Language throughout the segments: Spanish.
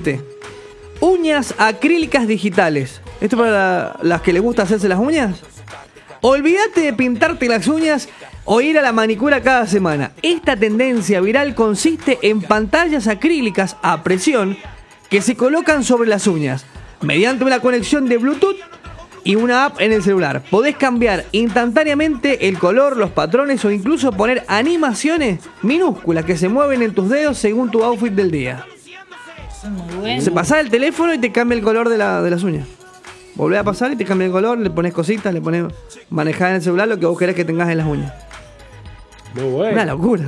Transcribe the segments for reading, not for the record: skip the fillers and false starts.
existe. Uñas acrílicas digitales. ¿Esto para las que les gusta hacerse las uñas? Olvídate de pintarte las uñas o ir a la manicura cada semana. Esta tendencia viral consiste en pantallas acrílicas a presión que se colocan sobre las uñas mediante una conexión de Bluetooth y una app en el celular. Podés cambiar instantáneamente el color, los patrones o incluso poner animaciones minúsculas que se mueven en tus dedos según tu outfit del día. Muy bueno. Se pasa el teléfono y te cambia el color de las uñas. Volvés a pasar y te cambia el color, le pones cositas, le pones manejar en el celular lo que vos querés que tengas en las uñas. Muy bueno. Una locura.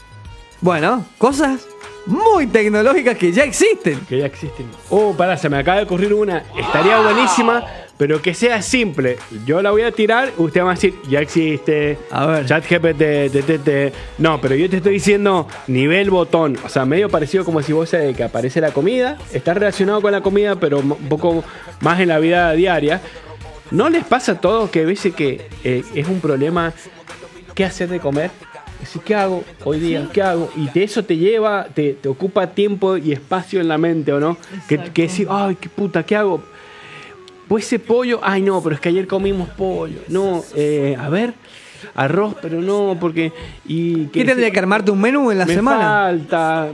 Bueno, cosas muy tecnológicas que ya existen. Que ya existen. Pará, se me acaba de ocurrir una. Estaría buenísima, pero que sea simple. Yo la voy a tirar, usted va a decir, ya existe. A ver. ChatGPT. No, pero yo te estoy diciendo nivel botón. O sea, medio parecido como si vos sabés que aparece la comida. Está relacionado con la comida, pero un poco más en la vida diaria. ¿No les pasa a todos que a veces que es un problema qué hacer de comer? Decís, ¿qué hago hoy día? Sí. ¿Qué hago? Y eso te lleva, te ocupa tiempo y espacio en la mente, ¿o no? Que decís, ay, qué puta, ¿qué hago? Pues ese pollo, ay no, pero es que ayer comimos pollo. No, a ver, arroz, pero no, porque... ¿Qué tendría que armarte un menú en la semana? Falta...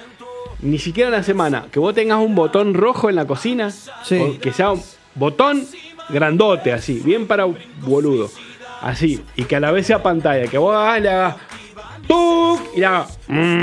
Ni siquiera una semana. Que vos tengas un botón rojo en la cocina. Sí. O que sea un botón grandote, así, bien para boludo. Así, y que a la vez sea pantalla. Que vos le hagas ¡tuc! Y le hagas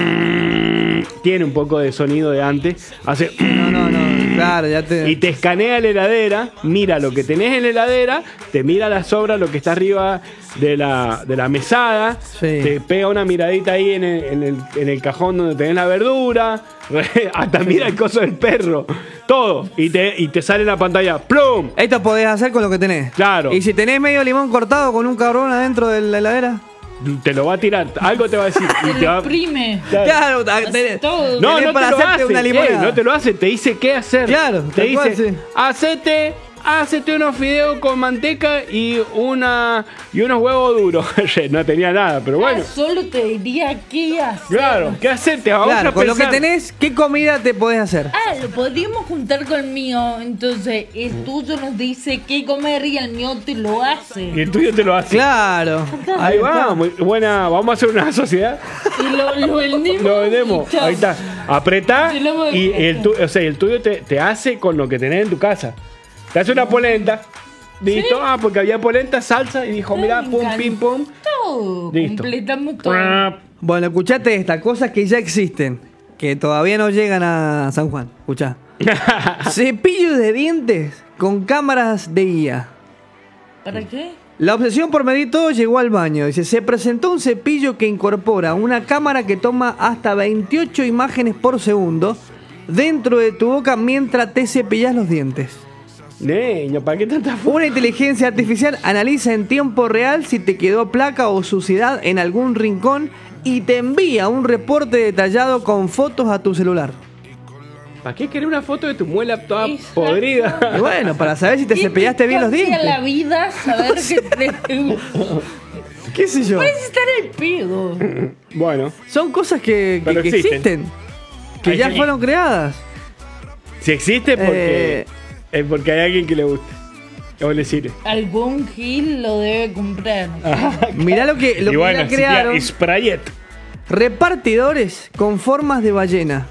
tiene un poco de sonido de antes. Hace No, claro, ya te... y te escanea la heladera, mira lo que tenés en la heladera, te mira la sobra, lo que está arriba de la mesada, Sí. te pega una miradita ahí en el cajón donde tenés la verdura, hasta mira el coso del perro, todo, y te sale en la pantalla, ¡plum! Esto podés hacer con lo que tenés. Claro. Y si tenés medio limón cortado con un cabrón adentro de la heladera. Te lo va a tirar, algo te va a decir. Y Se te va... lo exprime. Claro, Hace todo. No, tenés no para te lo hacerte hace. una limonada. No te lo hace, te dice qué hacer. Claro, te tal cual, dice, sí. hacete unos fideos con manteca y unos huevos duros. No tenía nada, pero bueno. Solo te diría qué hacer. Claro, ¿qué hacer? Te vamos Claro, a con lo que pensar. tenés, ¿qué comida te podés hacer? Lo podríamos juntar con el mío. Entonces, el tuyo nos dice qué comer y el mío te lo Y hace. el tuyo te lo hace. Claro. Ahí va, muy buena. Vamos a hacer una sociedad. Y lo vendemos. Lo vendemos. y chao. Ahí está. Apretá Se lo y vendemos. el tuyo te hace con lo que tenés en tu casa. Te hace una polenta. Listo. Sí. Porque había polenta, salsa y dijo, mira, Me pum, encanta. pim, pum. Todo. Listo. Completamos todo. Bueno, escuchate esta, cosas que ya existen, que todavía no llegan a San Juan. Escuchá. Cepillos de dientes con cámaras de guía. ¿Para qué? La obsesión por medir todo llegó al baño. Dice, se presentó un cepillo que incorpora una cámara que toma hasta 28 imágenes por segundo dentro de tu boca mientras te cepillas los dientes. Niño, ¿para qué tanta Una inteligencia artificial analiza en tiempo real si te quedó placa o suciedad en algún rincón y te envía un reporte detallado con fotos a tu celular. ¿Para qué querer una foto de tu muela toda Exacto. podrida? Y bueno, para saber si te cepillaste bien los cambia dientes. la vida saber que te... ¿Qué sé yo? Puedes estar el pedo. Bueno, Son cosas que Pero existen. existen. Que Hay ya que- fueron creadas. si existe es porque hay alguien que le gusta. O le sirve. Algún gil lo debe comprar. Mirá lo que Y bueno, ya crearon. Sprayet. Repartidores con formas de ballena.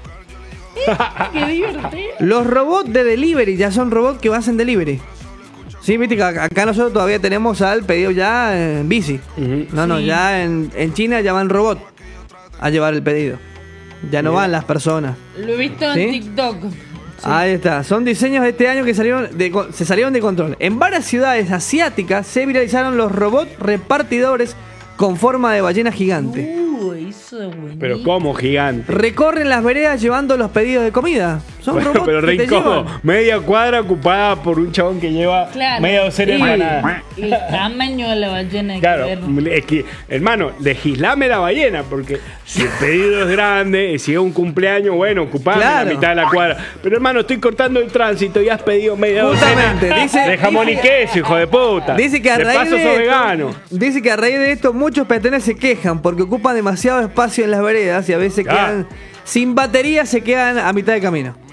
Qué divertido. Los robots de delivery ya son robots que hacen delivery. Sí, viste que acá nosotros todavía tenemos al pedido ya en bici. Ujú. No, Sí. ya en China ya van robots a llevar el pedido. Ya no Mira. van las personas. Lo he visto en ¿Sí? TikTok. Ahí está. Son diseños de este año que se salieron de control. En varias ciudades asiáticas se viralizaron los robots repartidores con forma de ballena gigante. Eso es buenísimo. Pero como gigante. Recorren las veredas llevando los pedidos de comida. Son Bueno, robots pero que re te incómodo. llevan. Media cuadra ocupada por un chabón que lleva Claro. media docena de Y- empanadas. El tamaño de la ballena hay Claro, que ver. es que, hermano, legislame la ballena, porque si el pedido es grande y si es un cumpleaños, bueno, ocupame Claro. la mitad de la cuadra. Pero hermano, estoy cortando el tránsito y has pedido media Justamente, docena dice- de jamón y dice- queso, hijo de puta. Dice que a de raíz paso de sos esto, vegano. dice que a raíz de esto muchos peatones se quejan porque ocupan demasiado espacio en las veredas y a veces Claro. quedan sin batería, se quedan a mitad de camino.